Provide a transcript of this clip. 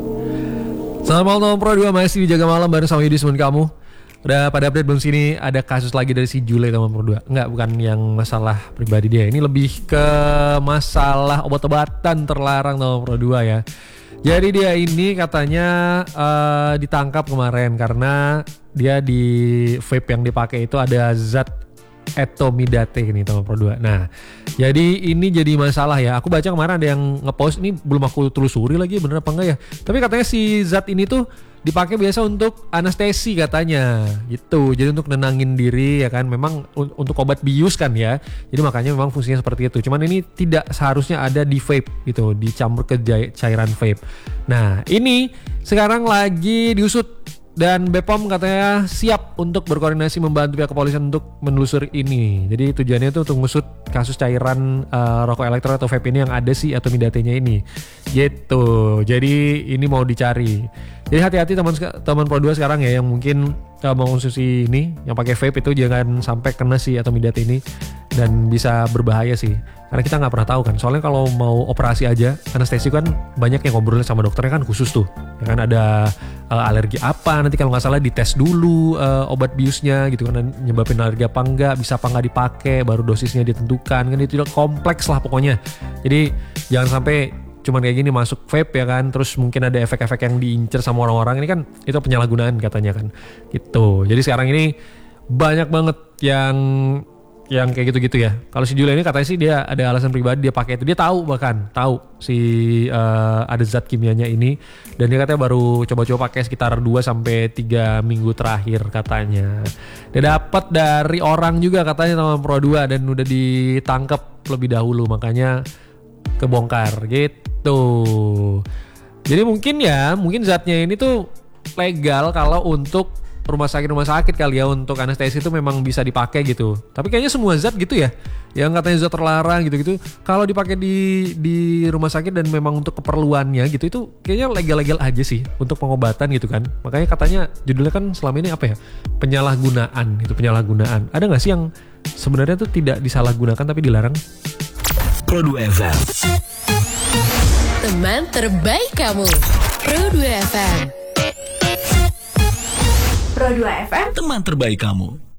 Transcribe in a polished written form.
Selamat malam Pro 2, masih dijaga malam bareng sama Yudi teman kamu. Udah pada update belum sini? Ada kasus lagi dari si Jule teman Pro 2. Enggak, bukan yang masalah pribadi dia. Ini lebih ke masalah obat-obatan terlarang teman Pro 2 ya. Jadi dia ini katanya ditangkap kemarin karena dia di vape yang dipakai itu ada zat etomidate nih teman Pro 2. Nah, jadi ini jadi masalah ya. Aku baca kemarin ada yang ngepost, ini belum aku telusuri lagi bener apa enggak ya. Tapi katanya si zat ini tuh dipakai biasa untuk anestesi katanya gitu. Jadi untuk nenangin diri ya kan. Memang untuk obat bius kan ya. Jadi makanya memang fungsinya seperti itu. Cuman ini tidak seharusnya ada di vape gitu, dicampur ke cairan vape. Nah, ini sekarang lagi diusut. Dan BPOM katanya siap untuk berkoordinasi membantu pihak kepolisian untuk menelusuri ini. Jadi tujuannya itu untuk ngusut kasus cairan rokok elektro atau vape ini yang ada si etomidate-nya ini. Gitu. Jadi ini mau dicari. Jadi hati-hati teman Pro 2 sekarang ya yang mungkin mau konsumsi ini yang pakai vape itu jangan sampai kena si etomidate ini dan bisa berbahaya sih. Karena kita nggak pernah tahu kan. Soalnya kalau mau operasi aja anestesi kan banyak yang ngobrol sama dokternya kan khusus tuh. Ya kan ada alergi apa, nanti kalau nggak salah dites dulu obat biusnya gitu kan, nyebabin alergi apa enggak, bisa apa nggak dipakai, baru dosisnya ditentukan kan, itu kompleks lah pokoknya. Jadi jangan sampai cuman kayak gini masuk vape ya kan, terus mungkin ada efek-efek yang diincer sama orang-orang, ini kan itu penyalahgunaan katanya kan gitu. Jadi sekarang ini banyak banget yang kayak gitu-gitu ya. Kalau si Julia ini katanya sih dia ada alasan pribadi dia pakai itu. Dia tahu si ada zat kimianya ini, dan dia katanya baru coba-coba pakai sekitar 2-3 minggu terakhir katanya. Dia dapat dari orang juga katanya sama Pro 2 dan udah ditangkap lebih dahulu, makanya kebongkar gitu. Jadi mungkin zatnya ini tuh legal kalau untuk rumah sakit kali ya, untuk anestesi itu memang bisa dipakai gitu. Tapi kayaknya semua zat gitu ya, yang katanya zat terlarang gitu-gitu, kalau dipakai di rumah sakit dan memang untuk keperluannya gitu, itu kayaknya legal-legal aja sih untuk pengobatan gitu kan. Makanya katanya judulnya kan selama ini apa ya, penyalahgunaan. Ada nggak sih yang sebenarnya tuh tidak disalahgunakan tapi dilarang? Pro 2 FM, teman terbaik kamu. Pro 2 FM. Pro 2 FM, teman terbaik kamu.